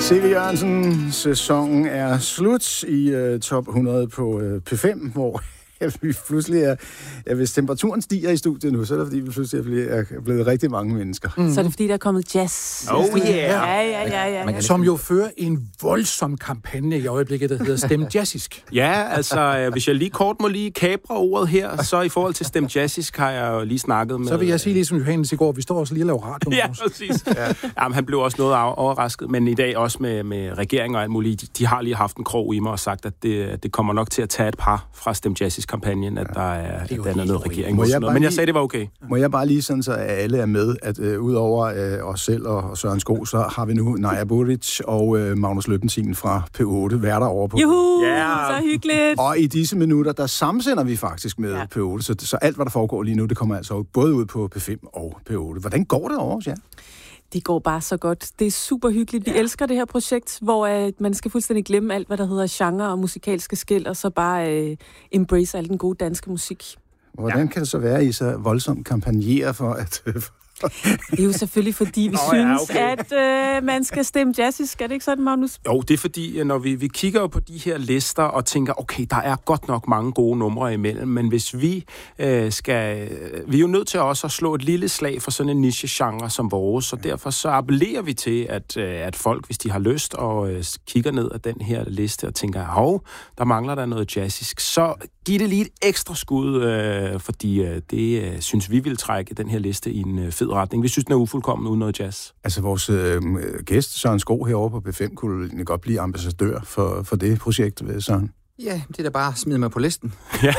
C.V. Jørgensen, sæsonen er slut i top 100 på P5, hvor vi pludselig hvis temperaturen stiger i studiet nu, så er det fordi, vi pludselig er blevet rigtig mange mennesker. Så er det fordi, der er kommet jazz. Oh yeah! Ja. Som jo fører en voldsom kampagne i øjeblikket, der hedder Stem Jazzisk. Ja, altså, hvis jeg lige kort må lige kapre ordet her, så i forhold til Stem Jazzisk har jeg jo lige snakket med... Så vil jeg sige ligesom Johannes i går, vi står også lige og laver radio. Ja, præcis. Jamen, han blev også noget overrasket, men i dag også med regeringen og alt muligt. De har lige haft en krog i mig og sagt, at det kommer nok til at tage et par fra Stem Jazzisk-kampagnen, at der er noget regering. Men jeg sagde, det var okay. Må jeg bare lige sådan, så alle er med, at udover os selv og Søren Sko, så har vi nu Naja Buric og Magnus Løbbentin fra P8 værter over på. Juhu, så hyggeligt. Og i disse minutter, der samsender vi faktisk med P8, så alt, hvad der foregår lige nu, det kommer altså både ud på P5 og P8. Hvordan går det over os, ja? Det går bare så godt. Det er super hyggeligt. Vi elsker det her projekt, hvor man skal fuldstændig glemme alt, hvad der hedder genre og musikalske skel, og så bare embrace al den gode danske musik. Hvordan kan det så være, at I så voldsomt kampagnerer for at... Det er jo selvfølgelig, fordi vi synes, at man skal stemme jazzisk. Skal det ikke sådan, Magnus? Jo, det er fordi, når vi kigger jo på de her lister og tænker, okay, der er godt nok mange gode numre imellem, men hvis vi vi er jo nødt til også at slå et lille slag for sådan en niche-genre som vores, så derfor så appellerer vi til, at folk, hvis de har lyst og kigger ned af den her liste og tænker, hov, der mangler der noget jazzisk, så giv det lige et ekstra skud, fordi det synes vi vil trække den her liste i en fed retning. Vi synes, den er ufuldkommen uden noget jazz. Altså, vores gæst, Søren Sko, herovre på P5, kunne godt blive ambassadør for det projekt, Søren. Ja, det er da bare at smide mig på listen.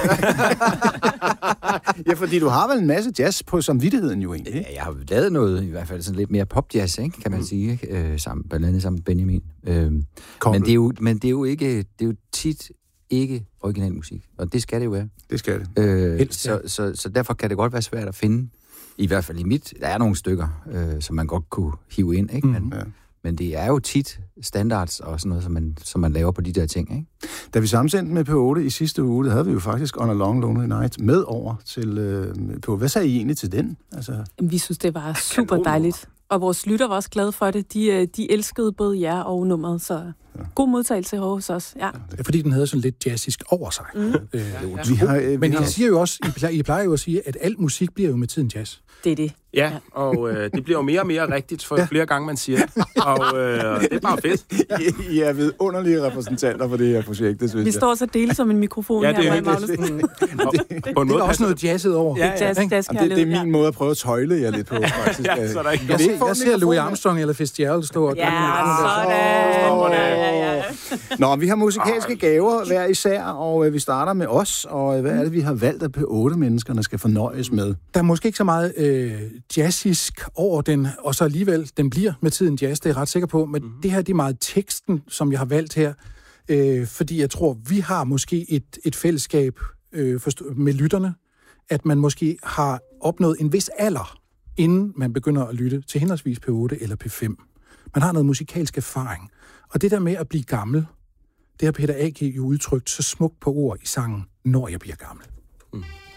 Ja, fordi du har vel en masse jazz på samvittigheden jo egentlig. Ja, jeg har lavet noget, i hvert fald sådan lidt mere popjazz, ikke, kan man sige, blandt andet sammen med Benjamin. Men det er jo tit ikke original musik, og det skal det jo være. Det skal det. Så derfor kan det godt være svært at finde, i hvert fald i der er nogle stykker, som man godt kunne hive ind, ikke? Men det er jo tit standards og sådan noget, som man laver på de der ting, ikke? Da vi sammensendte med P8 i sidste uge, der havde vi jo faktisk On a Long Lonely Night med over til P8. Hvad sagde I egentlig til den? Altså... Vi synes, det var super dejligt. Og vores lytter var også glade for det. De elskede både jer og nummeret, så god modtagelse hos os. Ja. Det er fordi, den havde sådan lidt jazzisk over sig. Men I siger jo også, I plejer jo at sige, at al musik bliver jo med tiden jazz. Det er det. Ja, og det bliver jo mere og mere rigtigt, for flere gange man siger det. Og det er bare fedt. I er vidunderlige repræsentanter for det her projekt, det synes jeg. Vi står så delt som en mikrofon her, Magnus. På en måde, det er også noget jazzet over. Det er min måde at prøve at tøjle jer lidt på, faktisk. Ja, så der ikke jeg ser Louis Armstrong eller Fitzgerald stå og... Nå, vi har musikalske gaver hver især, og vi starter med os, og hvad er det, vi har valgt, at P8-menneskerne skal fornøjes med? Der er måske ikke så meget jazzisk over den, og så alligevel, den bliver med tiden jazz, det er jeg ret sikker på, men det her, det er meget teksten, som jeg har valgt her, fordi jeg tror, vi har måske et fællesskab med lytterne, at man måske har opnået en vis alder, inden man begynder at lytte til henholdsvis P8 eller P5. Man har noget musikalsk erfaring. Og det der med at blive gammel, det har Peter A.G. jo udtrykt så smukt på ord i sangen, Når jeg bliver gammel.